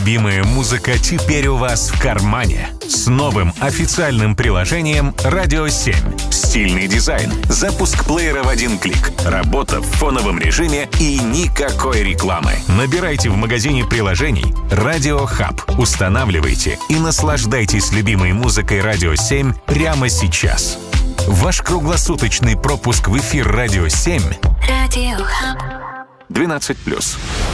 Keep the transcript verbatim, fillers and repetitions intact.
любимая музыка теперь у вас в кармане. С новым официальным приложением «Радио семь». Стильный дизайн, запуск плеера в один клик, работа в фоновом режиме и никакой рекламы. Набирайте в магазине приложений «Радио Хаб», устанавливайте и наслаждайтесь любимой музыкой «Радио семь» прямо сейчас. Ваш круглосуточный пропуск в эфир «Радио семь» Радио Хаб. двенадцать плюс.